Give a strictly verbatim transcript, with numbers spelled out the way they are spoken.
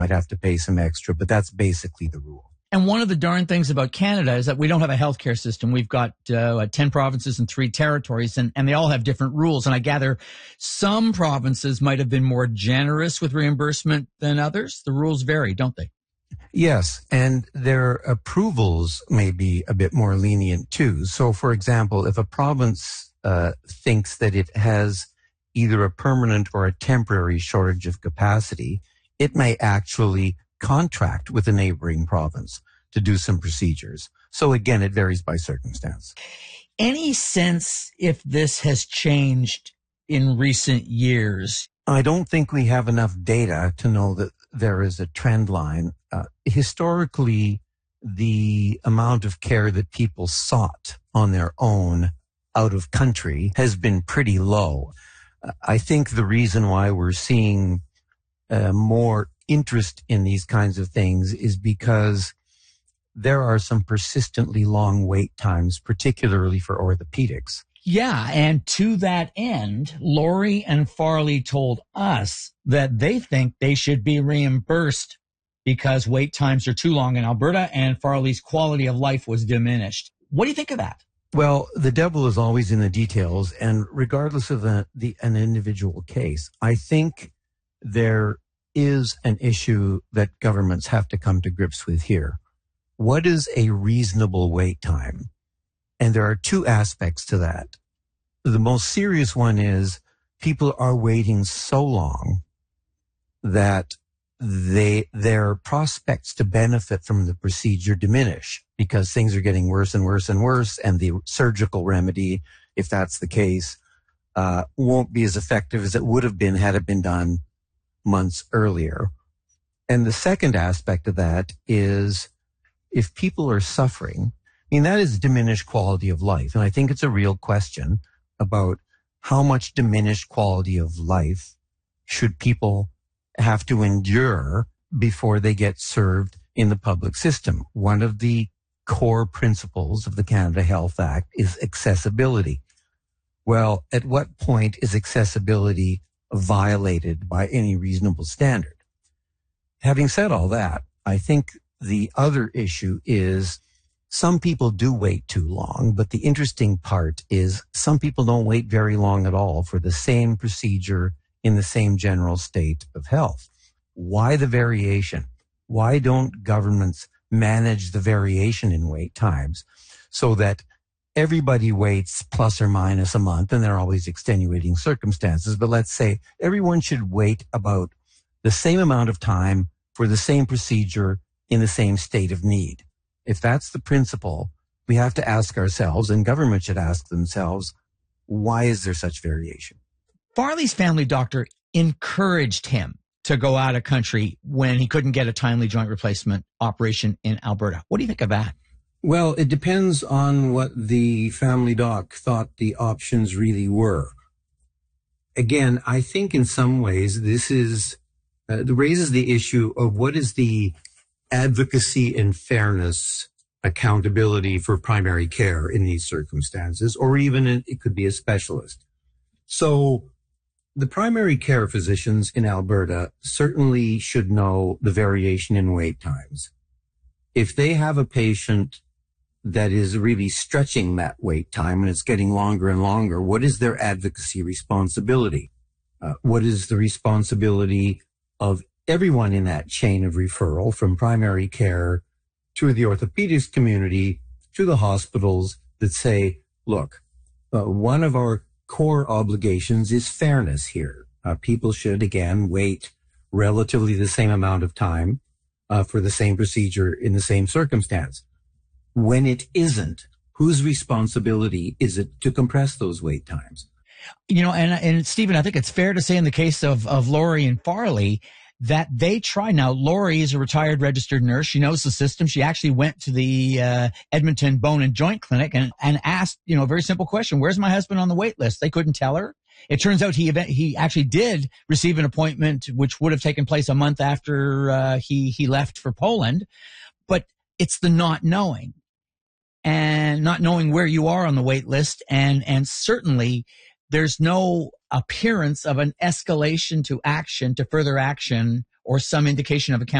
might have to pay some extra, but that's basically the rule. And one of the darn things about Canada is that we don't have a healthcare system. We've got uh, ten provinces and three territories, and, and they all have different rules. And I gather some provinces might have been more generous with reimbursement than others. The rules vary, don't they? Yes, and their approvals may be a bit more lenient too. So, for example, if a province uh, thinks that it has either a permanent or a temporary shortage of capacity, it may actually contract with a neighboring province to do some procedures. So again, it varies by circumstance. Any sense if this has changed in recent years? I don't think we have enough data to know that there is a trend line. Uh, historically, the amount of care that people sought on their own out of country has been pretty low. Uh, I think the reason why we're seeing uh, more interest in these kinds of things is because there are some persistently long wait times, particularly for orthopedics. Yeah, and to that end, Lori and Farley told us that they think they should be reimbursed because wait times are too long in Alberta and Farley's quality of life was diminished. What do you think of that? Well, the devil is always in the details, and regardless of the, the an individual case, I think there is an issue that governments have to come to grips with here. What is a reasonable wait time? And there are two aspects to that. The most serious one is people are waiting so long that they their prospects to benefit from the procedure diminish because things are getting worse and worse and worse, and the surgical remedy, if that's the case, uh, won't be as effective as it would have been had it been done months earlier. And the second aspect of that is if people are suffering, I mean, that is diminished quality of life. And I think it's a real question about how much diminished quality of life should people have to endure before they get served in the public system. One of the core principles of the Canada Health Act is accessibility. Well, at what point is accessibility violated by any reasonable standard? Having said all that, I think the other issue is some people do wait too long, but the interesting part is some people don't wait very long at all for the same procedure in the same general state of health. Why the variation? Why don't governments manage the variation in wait times so that everybody waits plus or minus a month, and there are always extenuating circumstances, but let's say everyone should wait about the same amount of time for the same procedure in the same state of need. If that's the principle, we have to ask ourselves, and government should ask themselves, why is there such variation? Farley's family doctor encouraged him to go out of country when he couldn't get a timely joint replacement operation in Alberta. What do you think of that? Well, it depends on what the family doc thought the options really were. Again, I think in some ways this is uh, raises the issue of what is the advocacy and fairness accountability for primary care in these circumstances, or even it could be a specialist. So the primary care physicians in Alberta certainly should know the variation in wait times. If they have a patient that is really stretching that wait time and it's getting longer and longer, what is their advocacy responsibility? Uh, what is the responsibility of everyone in that chain of referral from primary care to the orthopedics community to the hospitals that say, look, uh, one of our core obligations is fairness here. Uh, people should, again, wait relatively the same amount of time uh, for the same procedure in the same circumstance. When it isn't, whose responsibility is it to compress those wait times? You know, and, and Stephen, I think it's fair to say in the case of, of Lori and Farley that they try. Now, Lori is a retired registered nurse. She knows the system. She actually went to the uh, Edmonton Bone and Joint Clinic and, and asked, you know, a very simple question. Where's my husband on the wait list? They couldn't tell her. It turns out he event, he actually did receive an appointment, which would have taken place a month after uh, he, he left for Poland. But it's the not knowing and not knowing where you are on the wait list. And, and certainly there's no appearance of an escalation to action, to further action or some indication of accountability